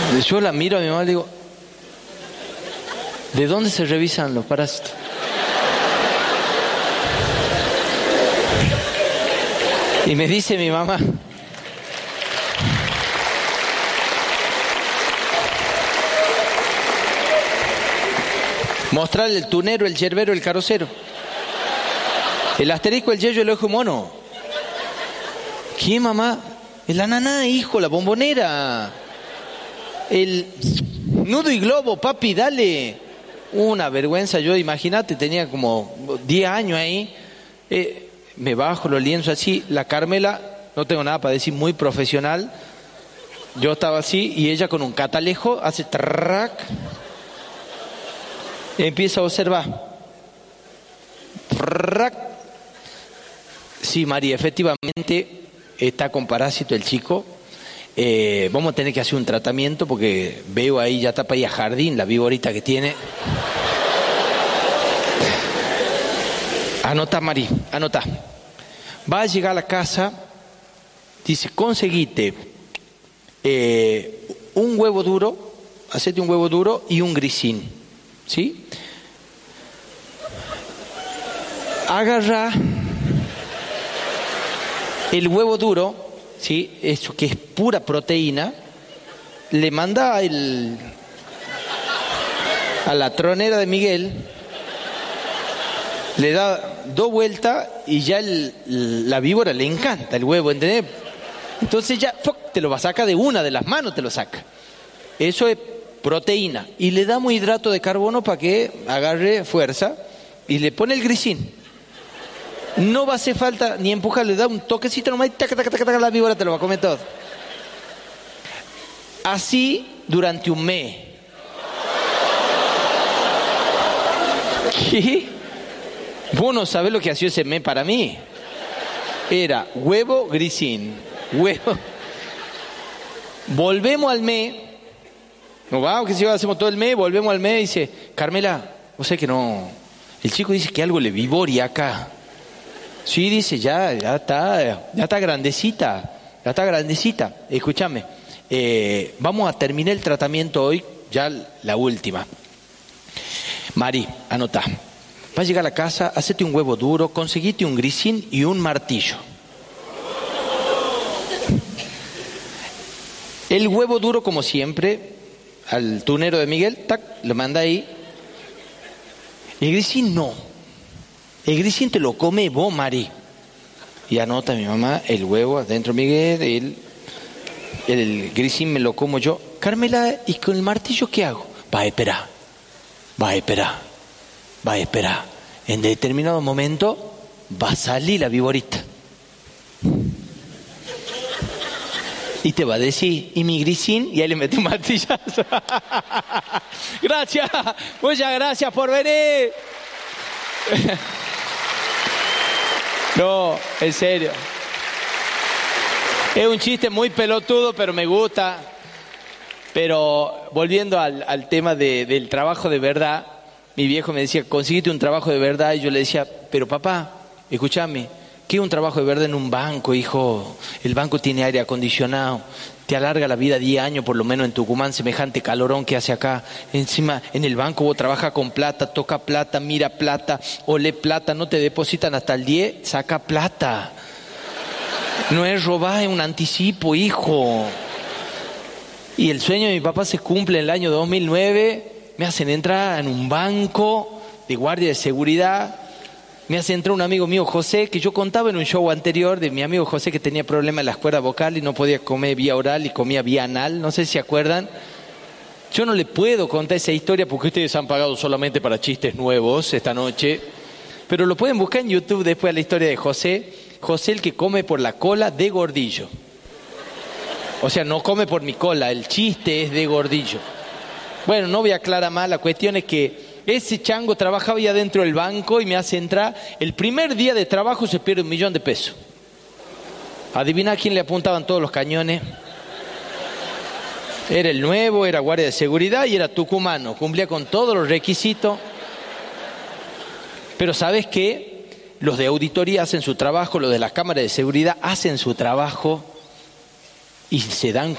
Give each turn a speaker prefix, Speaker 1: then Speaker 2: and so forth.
Speaker 1: Yo la miro a mi mamá y le digo, ¿de dónde se revisan los parásitos? Y me dice mi mamá, mostrarle el tunero, el yerbero, el carrocero, el asterisco, el yeyo, el ojo mono. ¿Qué, mamá? El ananá, hijo, la bombonera, el nudo y globo, papi, dale. Una vergüenza, yo, imagínate, tenía como 10 años ahí. Me bajo los lienzos así, la Carmela, no tengo nada para decir, muy profesional. Yo estaba así y ella con un catalejo hace track. Empieza a observar. Track. Sí, María, efectivamente está con parásito el chico. Vamos a tener que hacer un tratamiento porque veo ahí, ya está para ir a jardín, la víborita que tiene. Anota, Mari, anota. Va a llegar a la casa, dice, conseguite un huevo duro, hacete un huevo duro y un grisín, ¿sí? Agarra el huevo duro, ¿sí? Eso que es pura proteína, le manda a la tronera de Miguel, le da 2 vueltas y ya la víbora le encanta el huevo, ¿entendés? Entonces ya te lo va a sacar de una de las manos, te lo saca. Eso es proteína. Y le damos hidrato de carbono para que agarre fuerza y le pone el grisín. No va a hacer falta ni empujar, le da un toquecito nomás y taca, taca, taca, taca, la víbora te lo va a comer todo. Así durante un mes. ¿Qué? Vos no sabés lo que hacía ese mes para mí. Era huevo, grisín, huevo. Volvemos al mes. No vamos, que si hacemos todo el mes, volvemos al mes y dice, Carmela, vos sabés que no. El chico dice que algo le vivoria acá. Sí, dice, ya está grandecita, ya está grandecita. Escúchame, vamos a terminar el tratamiento hoy, ya la última. Mari, anotá. Vas a llegar a la casa, hacete un huevo duro, conseguite un grisín y un martillo. El huevo duro, como siempre, al tunero de Miguel, tac, lo manda ahí. El grisín no. El grisín te lo come vos, Mari. Y anota mi mamá, el huevo adentro Miguel, el grisín me lo como yo. Carmela, ¿y con el martillo qué hago? Va a esperar. En determinado momento va a salir la víborita. Y te va a decir, ¿y mi grisín? Y ahí le metí un martillazo. Gracias, muchas gracias por venir. No, en serio. Es un chiste muy pelotudo, pero me gusta. Pero volviendo al tema del trabajo de verdad, mi viejo me decía, consíguete un trabajo de verdad. Y yo le decía, pero papá, escúchame, ¿qué es un trabajo de verdad en un banco, hijo? El banco tiene aire acondicionado, te alarga la vida 10 años por lo menos en Tucumán, semejante calorón que hace acá. Encima, en el banco vos trabajas con plata, toca plata, mira plata, olé plata, no te depositan hasta el 10, saca plata. No es robar, es un anticipo, hijo. Y el sueño de mi papá se cumple en el año 2009, me hacen entrar en un banco de guardia de seguridad. Me hace entrar un amigo mío, José, que yo contaba en un show anterior de mi amigo José que tenía problemas en las cuerdas vocales y no podía comer vía oral y comía vía anal, no sé si se acuerdan. Yo no le puedo contar esa historia porque ustedes han pagado solamente para chistes nuevos esta noche, pero lo pueden buscar en YouTube después la historia de José. José, el que come por la cola de Gordillo. O sea, no come por mi cola, el chiste es de Gordillo. Bueno, no voy a aclarar más, la cuestión es que ese chango trabajaba ya dentro del banco y me hace entrar. El primer día de trabajo se pierde 1 millón de pesos. Adivina a quién le apuntaban todos los cañones. Era el nuevo, era guardia de seguridad y era tucumano. Cumplía con todos los requisitos. Pero ¿sabes qué? Los de auditoría hacen su trabajo, los de las cámaras de seguridad hacen su trabajo y se dan